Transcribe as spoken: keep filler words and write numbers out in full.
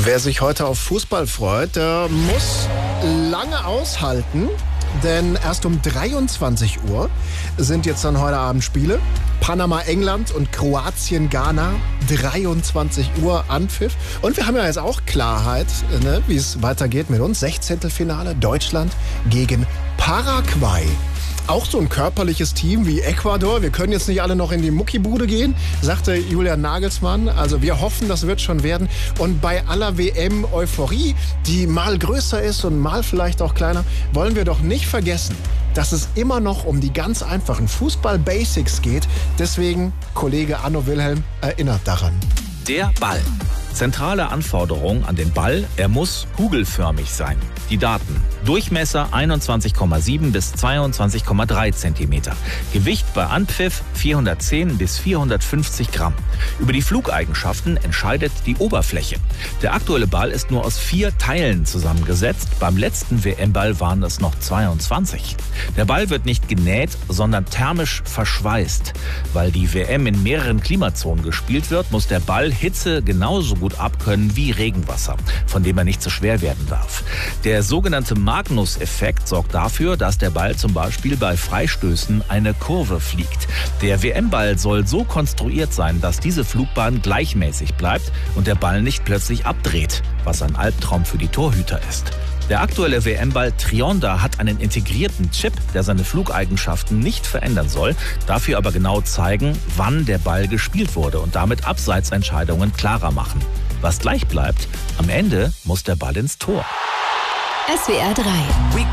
Wer sich heute auf Fußball freut, der muss lange aushalten, denn erst um dreiundzwanzig Uhr sind jetzt dann heute Abend Spiele. Panama, England und Kroatien, Ghana, dreiundzwanzig Uhr Anpfiff. Und wir haben ja jetzt auch Klarheit, ne, wie es weitergeht mit uns. Sechzehntelfinale Deutschland gegen Paraguay. Auch so ein körperliches Team wie Ecuador. Wir können jetzt nicht alle noch in die Muckibude gehen, sagte Julian Nagelsmann. Also wir hoffen, das wird schon werden. Und bei aller W M-Euphorie, die mal größer ist und mal vielleicht auch kleiner, wollen wir doch nicht vergessen, dass es immer noch um die ganz einfachen Fußball-Basics geht. Deswegen, Kollege Anno Wilhelm erinnert daran. Der Ball. Zentrale Anforderung an den Ball, er muss kugelförmig sein. Die Daten: Durchmesser einundzwanzig Komma sieben bis zweiundzwanzig Komma drei Zentimeter. Gewicht bei Anpfiff vierhundertzehn bis vierhundertfünfzig Gramm. Über die Flugeigenschaften entscheidet die Oberfläche. Der aktuelle Ball ist nur aus vier Teilen zusammengesetzt. Beim letzten W M-Ball waren es noch zweiundzwanzig. Der Ball wird nicht genäht, sondern thermisch verschweißt. Weil die W M in mehreren Klimazonen gespielt wird, muss der Ball Hitze genauso gut abkönnen wie Regenwasser, von dem er nicht zu schwer werden darf. Der sogenannte Magnus-Effekt sorgt dafür, dass der Ball zum Beispiel bei Freistößen eine Kurve fliegt. Der W M-Ball soll so konstruiert sein, dass diese Flugbahn gleichmäßig bleibt und der Ball nicht plötzlich abdreht, was ein Albtraum für die Torhüter ist. Der aktuelle W M-Ball Trionda hat einen integrierten Chip, der seine Flugeigenschaften nicht verändern soll, dafür aber genau zeigen, wann der Ball gespielt wurde und damit Abseitsentscheidungen klarer machen. Was gleich bleibt: am Ende muss der Ball ins Tor. S W R drei